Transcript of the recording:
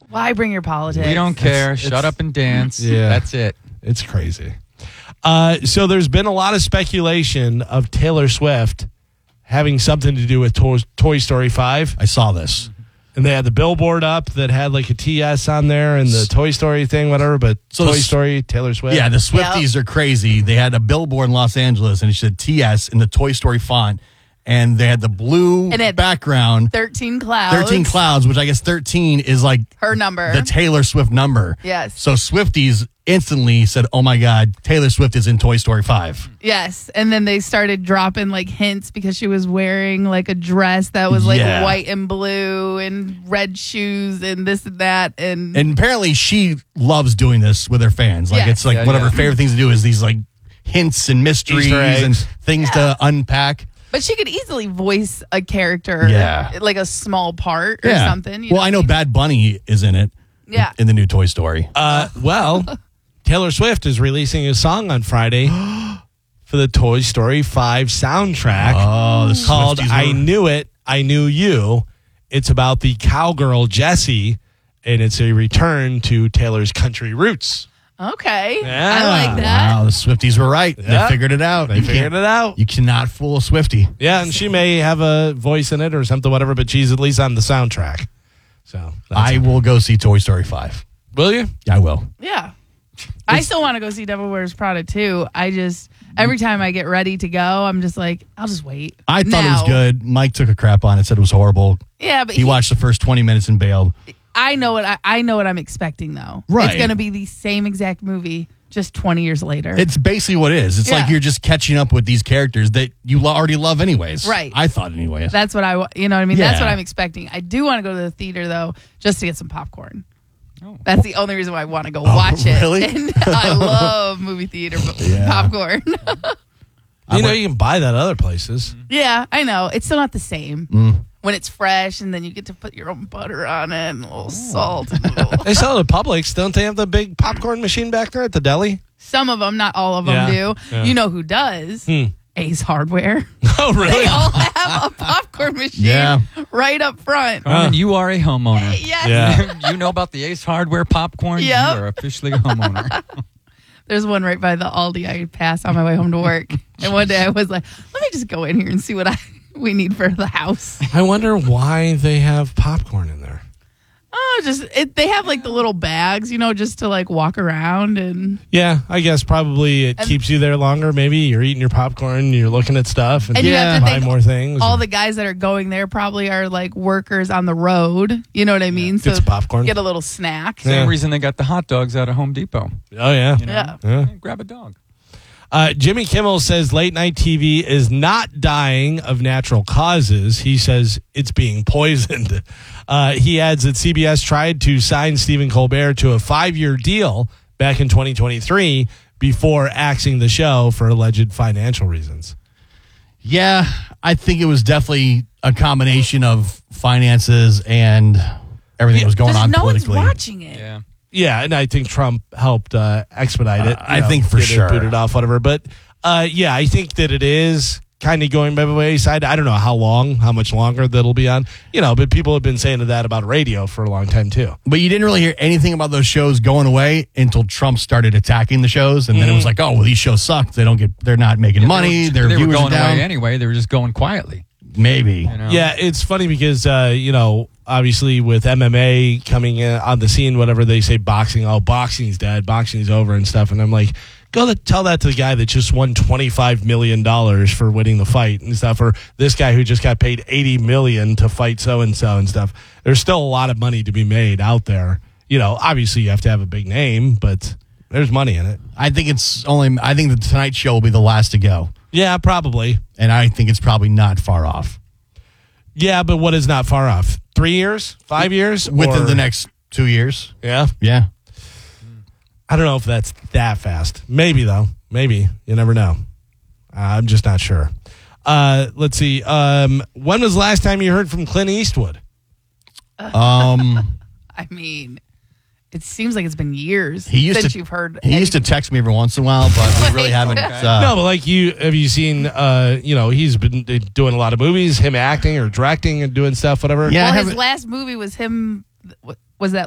Why bring your politics? We don't care. Shut up and dance. Yeah. That's it. It's crazy. So there's been a lot of speculation of Taylor Swift having something to do with Toy Story 5. I saw this. And they had the billboard up that had like a TS on there and the Toy Story thing, whatever. But So Toy the- Story, Taylor Swift. Yeah, the Swifties are crazy. They had a billboard in Los Angeles, and it said TS in the Toy Story font. And they had the blue And it- background. 13 clouds. 13 clouds, which I guess 13 is like Her number. the Taylor Swift number. Yes. So Swifties instantly said, oh my God, Taylor Swift is in Toy Story 5. Yes. And then they started dropping like hints because she was wearing like a dress that was like Yeah. white and blue and red shoes and this and that. And apparently she loves doing this with her fans. Like Yes. it's like Yeah, one of yeah. her favorite things to do is these like hints and mysteries Easter eggs. and things to unpack. but she could easily voice a character, Yeah. like a small part or something. You Well, I know what Bad Bunny is in it. Yeah. In the new Toy Story. Well, Taylor Swift is releasing a song on Friday for the Toy Story 5 soundtrack the called Swifties I were- Knew It, I Knew You. It's about the cowgirl Jessie, and it's a return to Taylor's country roots. Okay. Yeah. I like that. Wow, the Swifties were right. Yeah. They figured it out. They figured it out. You cannot fool a Swiftie. Yeah, and she may have a voice in it or something, whatever, but she's at least on the soundtrack. So I will go see Toy Story 5. will you? Yeah, I will. Yeah. I still want to go see Devil Wears Prada too. I just, every time I get ready to go, I'm just like, I'll just wait. I thought it was Now. good. Mike took a crap on it, said it was horrible. Yeah, but He watched the first 20 minutes and bailed. I know what I know what I'm expecting though. Right. It's going to be the same exact movie, just 20 years later. It's basically what it is. It's like Yeah. you're just catching up with these characters that you already love anyways. Right. I thought anyways. That's what you know what I mean? That's Yeah. what I'm expecting. I do want to go to the theater though, just to get some popcorn. That's the only reason why I want to go watch it. really? And I love movie theater popcorn. You know, you can buy that other places. Yeah, I know. It's still not the same. Mm. When it's fresh and then you get to put your own butter on it and a little salt. And a little. They sell it at Publix. Don't they have the big popcorn machine back there at the deli? Some of them, not all of them Yeah, do. yeah. You know who does? Ace Hardware. Oh, They really? all have a popcorn machine Yeah. right up front. Carmen, you are a homeowner. Yes. Yeah. You know about the Ace Hardware popcorn? Yep. You are officially a homeowner. There's one right by the Aldi I pass on my way home to work. And one day I was like, let me just go in here and see what we need for the house. I wonder why they have popcorn in there. Oh, they have like the little bags, just to like walk around and Yeah, I guess probably it keeps you there longer. Maybe you're eating your popcorn, you're looking at stuff, and, you have to buy think more things. all the guys that are going there probably are like workers on the road. You know what I mean? Get some popcorn. Get a little snack. Yeah. Same reason they got the hot dogs out of Home Depot. Oh, yeah. You know? Yeah. Yeah. Grab a dog. Jimmy Kimmel says late night TV is not dying of natural causes. He says it's being poisoned. He adds that CBS tried to sign Stephen Colbert to a 5-year deal back in 2023 before axing the show for alleged financial reasons. Yeah, I think it was definitely a combination of finances and everything that was going on no one's politically. watching it. Yeah. Yeah, and I think Trump helped expedite it. I think for get it sure. booted off, whatever. But yeah, I think that it is kind of going by the wayside. I don't know how much longer that'll be on. But people have been saying that about radio for a long time too. But you didn't really hear anything about those shows going away until Trump started attacking the shows, and then it was like, oh, well, these shows suck. They're not making money. Their They were viewers going are down. away anyway. They were just going quietly. Maybe. You know? Yeah, it's funny because obviously with MMA coming in on the scene, whatever they say, boxing's dead, boxing's over and stuff, and I'm like, tell that to the guy that just won $25 million for winning the fight and stuff, or this guy who just got paid $80 million to fight so and so and stuff. There's still a lot of money to be made out there. Obviously you have to have a big name, but there's money in it. I think the Tonight Show will be the last to go, Yeah, probably. and I think it's probably not far off. Yeah, but what is not far off? 3 years? 5 years? Within Or- the next 2 years. Yeah. Yeah. I don't know if that's that fast. Maybe, though. Maybe. You never know. I'm just not sure. Let's see. When was the last time you heard from Clint Eastwood? I mean, it seems like it's been years since you've heard. He used to text me every once in a while, but we really haven't. No, but like have you seen, he's been doing a lot of movies, him acting or directing and doing stuff, whatever? Yeah. Well, his last movie was him. Was that